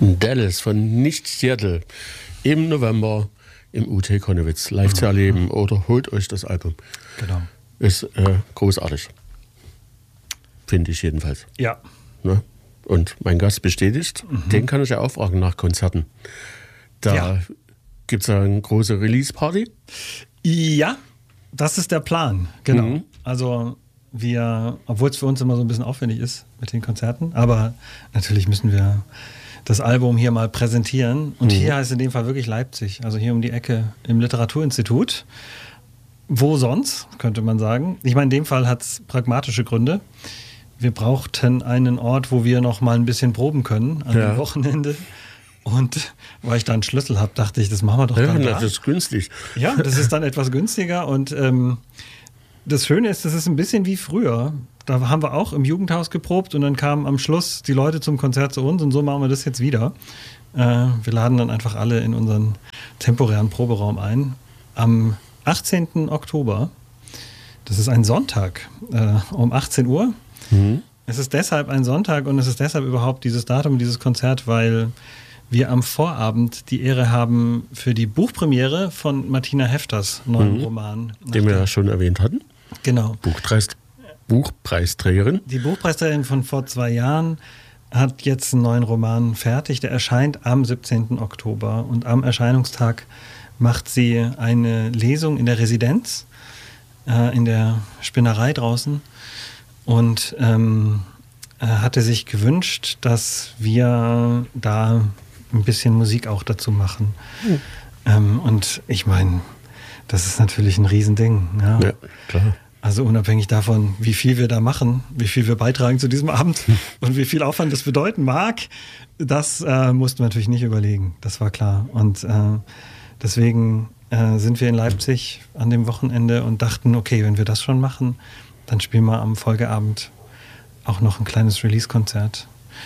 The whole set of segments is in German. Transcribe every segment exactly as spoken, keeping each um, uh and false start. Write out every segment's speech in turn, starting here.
Dallas von Nicht Seattle im November im U T Konnewitz live zu erleben oder holt euch das Album. Genau. Ist äh, großartig. Finde ich jedenfalls. Ja. Ne? Und mein Gast bestätigt, mhm. den kann ich ja auch fragen nach Konzerten. Da ja. gibt es ja eine große Release-Party. Ja, das ist der Plan, genau. Mhm. Also wir, obwohl es für uns immer so ein bisschen aufwendig ist mit den Konzerten, aber natürlich müssen wir das Album hier mal präsentieren. Und mhm. hier heißt in dem Fall wirklich Leipzig, also hier um die Ecke im Literaturinstitut. Wo sonst, könnte man sagen. Ich meine, in dem Fall hat es pragmatische Gründe. Wir brauchten einen Ort, wo wir noch mal ein bisschen proben können an ja. dem Wochenende. Und weil ich da einen Schlüssel habe, dachte ich, das machen wir doch ja, dann das da. ist günstig. Ja, das ist dann etwas günstiger. Und ähm, das Schöne ist, das ist ein bisschen wie früher. Da haben wir auch im Jugendhaus geprobt und dann kamen am Schluss die Leute zum Konzert zu uns und so machen wir das jetzt wieder. Äh, wir laden dann einfach alle in unseren temporären Proberaum ein. Am achtzehnten Oktober, das ist ein Sonntag, äh, um achtzehn Uhr. Mhm. Es ist deshalb ein Sonntag und es ist deshalb überhaupt dieses Datum, dieses Konzert, weil wir am Vorabend die Ehre haben für die Buchpremiere von Martina Hefters neuen mhm. Roman. Den wir ja schon erwähnt hatten. Genau. Buchpreis, Buchpreisträgerin. Die Buchpreisträgerin von vor zwei Jahren hat jetzt einen neuen Roman fertig. Der erscheint am siebzehnten Oktober und am Erscheinungstag macht sie eine Lesung in der Residenz, äh, in der Spinnerei draußen und ähm, hatte sich gewünscht, dass wir da ein bisschen Musik auch dazu machen. Mhm. Ähm, und ich meine, das ist natürlich ein Riesending. Ja. Ja, klar. Also unabhängig davon, wie viel wir da machen, wie viel wir beitragen zu diesem Abend und wie viel Aufwand das bedeuten mag, das äh, mussten wir natürlich nicht überlegen. Das war klar. Und äh, deswegen äh, sind wir in Leipzig an dem Wochenende und dachten, okay, wenn wir das schon machen, dann spielen wir am Folgeabend auch noch ein kleines Release-Konzert.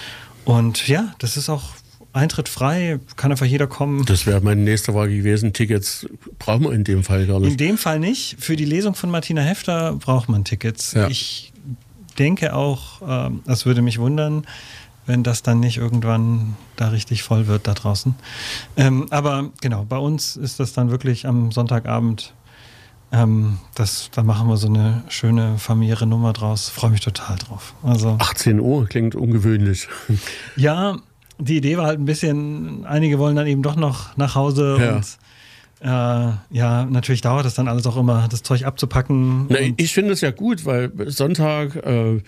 Und ja, das ist auch Eintritt frei, kann einfach jeder kommen. Das wäre meine nächste Frage gewesen. Tickets brauchen wir in dem Fall gar nicht. In dem Fall nicht. Für die Lesung von Martina Hefter braucht man Tickets. Ja. Ich denke auch, es äh, würde mich wundern, wenn das dann nicht irgendwann da richtig voll wird da draußen. Ähm, aber genau, bei uns ist das dann wirklich am Sonntagabend. Ähm, das, da machen wir so eine schöne familiäre Nummer draus. Freue mich total drauf. Also, achtzehn Uhr klingt ungewöhnlich. Ja, die Idee war halt ein bisschen, einige wollen dann eben doch noch nach Hause ja. und äh, ja, natürlich dauert das dann alles auch immer, das Zeug abzupacken. Na, ich finde es ja gut, weil Sonntag äh,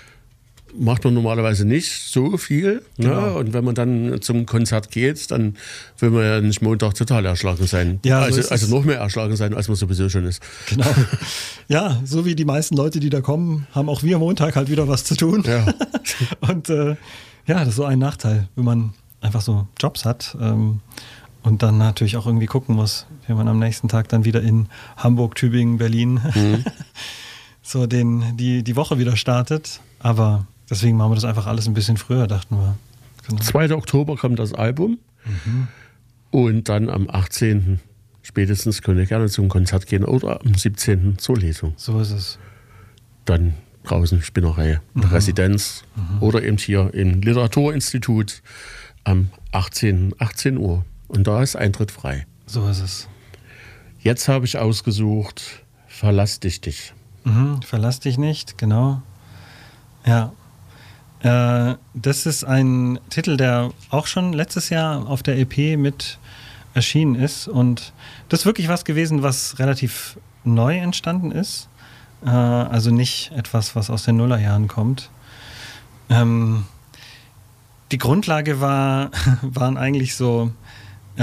macht man normalerweise nicht so viel. Genau. Ne? Und wenn man dann zum Konzert geht, dann will man ja nicht Montag total erschlagen sein. Ja, also, so also noch mehr erschlagen sein, als man sowieso schon ist. Genau. Ja, so wie die meisten Leute, die da kommen, haben auch wir Montag halt wieder was zu tun. Ja. Und äh, ja, das ist so ein Nachteil, wenn man einfach so Jobs hat ähm, und dann natürlich auch irgendwie gucken muss, wie man am nächsten Tag dann wieder in Hamburg, Tübingen, Berlin mhm. so den, die, die Woche wieder startet. Aber deswegen machen wir das einfach alles ein bisschen früher, dachten wir. Genau. zweiter Oktober kommt das Album mhm. und dann am achtzehnten spätestens könnt ihr gerne zum Konzert gehen oder am siebzehnten zur Lesung. So ist es. Dann draußen Spinnerei, in der mhm. Residenz mhm. oder eben hier im Literaturinstitut am achtzehnten achtzehn Uhr. Und da ist Eintritt frei. So ist es. Jetzt habe ich ausgesucht, Verlass dich dich. Mhm. Verlass dich nicht, genau. Ja. Äh, das ist ein Titel, der auch schon letztes Jahr auf der E P mit erschienen ist. Und das ist wirklich was gewesen, was relativ neu entstanden ist. Also nicht etwas, was aus den Nullerjahren kommt. Ähm, die Grundlage war, waren eigentlich so äh,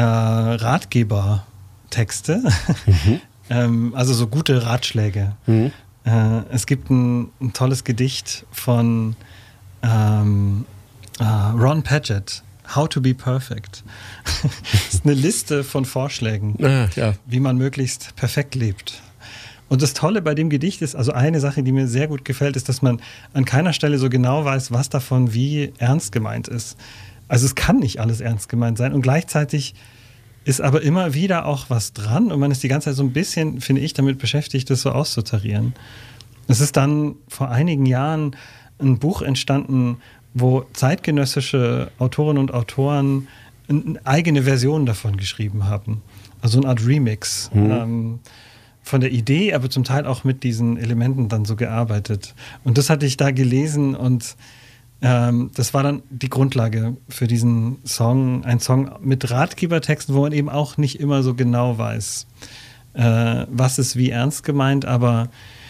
Ratgebertexte, mhm. ähm, also so gute Ratschläge. Mhm. Äh, es gibt ein, ein tolles Gedicht von ähm, äh, Ron Padgett, How to be Perfect. Das ist eine Liste von Vorschlägen, ah, ja. wie man möglichst perfekt lebt. Und das Tolle bei dem Gedicht ist, also eine Sache, die mir sehr gut gefällt, ist, dass man an keiner Stelle so genau weiß, was davon wie ernst gemeint ist. Also es kann nicht alles ernst gemeint sein und gleichzeitig ist aber immer wieder auch was dran und man ist die ganze Zeit so ein bisschen, finde ich, damit beschäftigt, das so auszutarieren. Es ist dann vor einigen Jahren ein Buch entstanden, wo zeitgenössische Autorinnen und Autoren eine eigene Version davon geschrieben haben. Also eine Art Remix. Mhm. Ähm, von der Idee, aber zum Teil auch mit diesen Elementen dann so gearbeitet. Und das hatte ich da gelesen und ähm, das war dann die Grundlage für diesen Song. Ein Song mit Ratgebertexten, wo man eben auch nicht immer so genau weiß, äh, was ist wie ernst gemeint, aber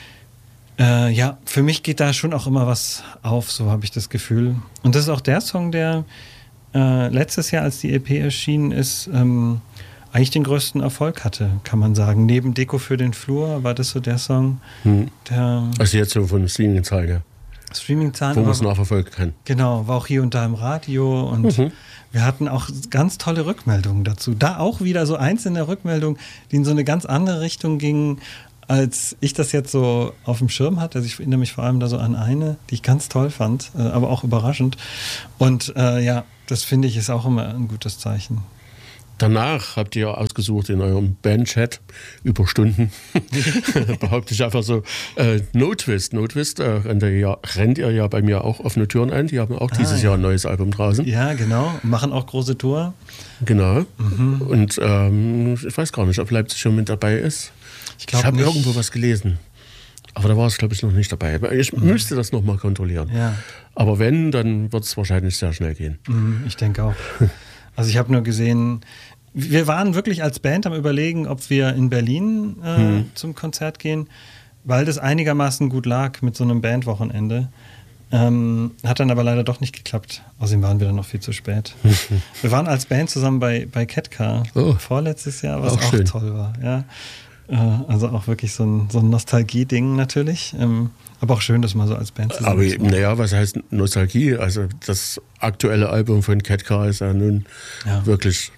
äh, ja, für mich geht da schon auch immer was auf, so habe ich das Gefühl. Und das ist auch der Song, der äh, letztes Jahr, als die E P erschienen ist, ähm, eigentlich den größten Erfolg hatte, kann man sagen. Neben Deko für den Flur war das so der Song, hm. der... Also jetzt so von Streaming-Zahlen, ja. Streaming-Zahlen. Wo man es nachverfolgen kann. Genau, war auch hier und da im Radio und mhm. wir hatten auch ganz tolle Rückmeldungen dazu. Da auch wieder so einzelne Rückmeldungen, die in so eine ganz andere Richtung gingen, als ich das jetzt so auf dem Schirm hatte. Also ich erinnere mich vor allem da so an eine, die ich ganz toll fand, äh, aber auch überraschend. Und äh, ja, das finde ich ist auch immer ein gutes Zeichen. Danach habt ihr ausgesucht in eurem Bandchat über Stunden, behaupte ich einfach so, äh, No Twist. No Twist äh, rennt, ihr ja, rennt ihr ja bei mir auch offene Türen ein. Die haben auch dieses ah, ja. Jahr ein neues Album draußen. Ja, genau. Machen auch große Tour. Genau. Mhm. Und ähm, ich weiß gar nicht, ob Leipzig schon mit dabei ist. Ich, ich habe irgendwo was gelesen. Aber da war es, glaube ich, noch nicht dabei. Ich mhm. müsste das nochmal kontrollieren. Ja. Aber wenn, dann wird es wahrscheinlich sehr schnell gehen. Mhm, ich denke auch. Also ich habe nur gesehen, wir waren wirklich als Band am Überlegen, ob wir in Berlin äh, hm. zum Konzert gehen, weil das einigermaßen gut lag mit so einem Bandwochenende. Ähm, hat dann aber leider doch nicht geklappt. Außerdem waren wir dann noch viel zu spät. Wir waren als Band zusammen bei, bei Ketka oh. vorletztes Jahr, was auch, auch toll war. Ja. Äh, also auch wirklich so ein, so ein Nostalgie-Ding natürlich. Ähm, aber auch schön, dass man so als Band zusammen Aber naja, was heißt Nostalgie? Also das aktuelle Album von Ketka ist ja nun ja. wirklich...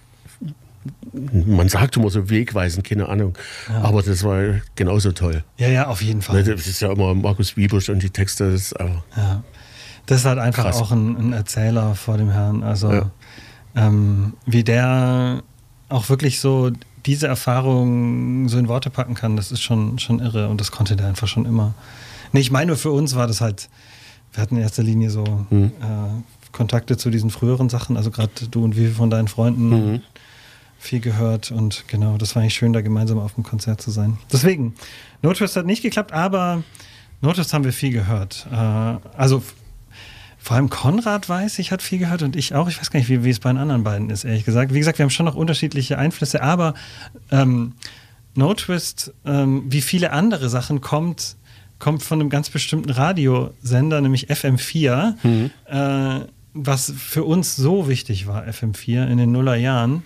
Man sagt immer so wegweisend, keine Ahnung. Ja. Aber das war genauso toll. Ja, ja, auf jeden Fall. Das ist ja immer Markus Wiebusch und die Texte. Das ist, ja. das ist halt einfach krass. Auch ein, ein Erzähler vor dem Herrn. Also ja. ähm, wie der auch wirklich so diese Erfahrung so in Worte packen kann, das ist schon, schon irre. Und das konnte der einfach schon immer. Nee, ich meine, für uns war das halt, wir hatten in erster Linie so mhm. äh, Kontakte zu diesen früheren Sachen. Also gerade du und wie von deinen Freunden. Mhm. viel gehört und genau, das war eigentlich schön, da gemeinsam auf dem Konzert zu sein. Deswegen, No Twist hat nicht geklappt, aber No Twist haben wir viel gehört. Äh, also vor allem Konrad weiß ich, hat viel gehört und ich auch. Ich weiß gar nicht, wie, wie es bei den anderen beiden ist, ehrlich gesagt. Wie gesagt, wir haben schon noch unterschiedliche Einflüsse, aber ähm, No Twist, ähm, wie viele andere Sachen, kommt, kommt von einem ganz bestimmten Radiosender, nämlich F M vier, mhm. äh, was für uns so wichtig war, F M vier in den Nullerjahren.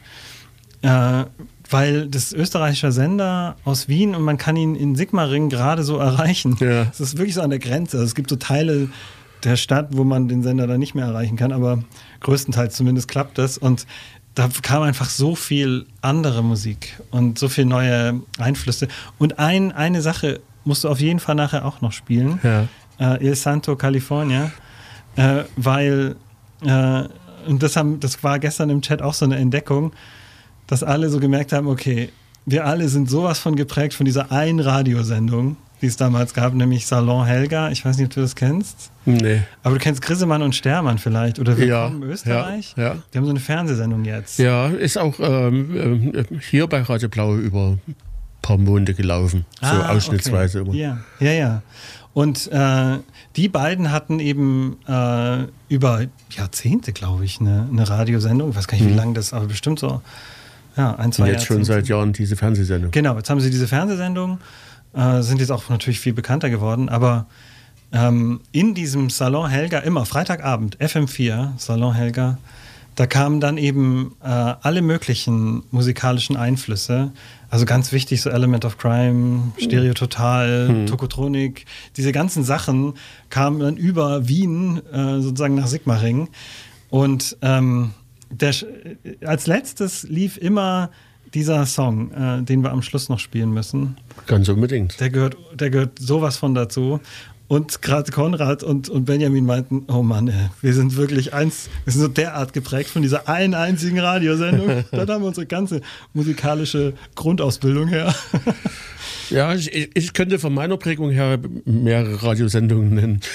Äh, weil das österreichischer Sender aus Wien und man kann ihn in Sigmaringen gerade so erreichen. Ja. Es ist wirklich so an der Grenze. Also es gibt so Teile der Stadt, wo man den Sender dann nicht mehr erreichen kann, aber größtenteils zumindest klappt das. Und da kam einfach so viel andere Musik und so viel neue Einflüsse. Und ein, eine Sache musst du auf jeden Fall nachher auch noch spielen. Ja. Äh, El Santo California. Äh, weil, äh, und das, haben, das war gestern im Chat auch so eine Entdeckung, dass alle so gemerkt haben, okay, wir alle sind sowas von geprägt von dieser einen Radiosendung, die es damals gab, nämlich Salon Helga. Ich weiß nicht, ob du das kennst. Nee. Aber du kennst Grissemann und Stermann vielleicht oder Willkommen ja, Österreich. Ja, ja. Die haben so eine Fernsehsendung jetzt. Ja, ist auch ähm, hier bei Radio Blau über ein paar Monate gelaufen. Ah, so ausschnittsweise okay. immer. Ja, ja, ja. Und äh, die beiden hatten eben äh, über Jahrzehnte, glaube ich, eine, eine Radiosendung. Ich weiß gar nicht, wie mhm. lange das, aber bestimmt so ja, ein, zwei Und jetzt Jahrzehnte. Schon seit Jahren diese Fernsehsendung. Genau, jetzt haben sie diese Fernsehsendung, äh, sind jetzt auch natürlich viel bekannter geworden, aber ähm, in diesem Salon Helga, immer Freitagabend, F M vier, Salon Helga, da kamen dann eben äh, alle möglichen musikalischen Einflüsse. Also ganz wichtig, so Element of Crime, Stereo Total, hm. Tokotronik, diese ganzen Sachen kamen dann über Wien äh, sozusagen nach Sigmaringen. Und ähm, der, als letztes lief immer dieser Song, äh, den wir am Schluss noch spielen müssen. Ganz unbedingt. Der gehört, der gehört sowas von dazu. Und gerade Konrad und, und Benjamin meinten, oh Mann, ey, wir sind wirklich eins, wir sind so derart geprägt von dieser einen einzigen Radiosendung. Da haben wir unsere ganze musikalische Grundausbildung her. Ja, ich, ich könnte von meiner Prägung her mehrere Radiosendungen nennen.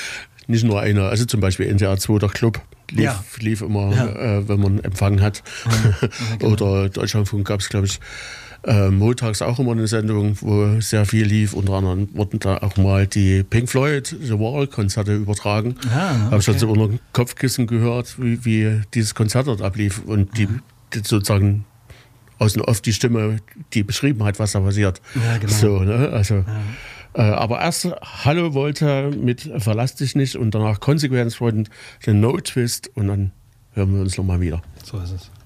nicht nur eine, also zum Beispiel N D R zwei, der Club, lief, Ja. lief immer, Ja. äh, wenn man Empfang hat. Ja, genau. Oder Deutschlandfunk gab es, glaube ich, äh, montags auch immer eine Sendung, wo sehr viel lief. Unter anderem wurden da auch mal die Pink Floyd, The Wall-Konzerte übertragen. Ah, Habe ich okay. also unter dem Kopfkissen gehört, wie, wie dieses Konzert dort ablief. Und die, die sozusagen außen off die Stimme, die beschrieben hat, was da passiert. Ja, genau. So, ne? Also, äh, aber erst Hallo wollte mit Verlass dich nicht und danach Consequence Front, den No Twist und dann hören wir uns nochmal wieder. So ist es.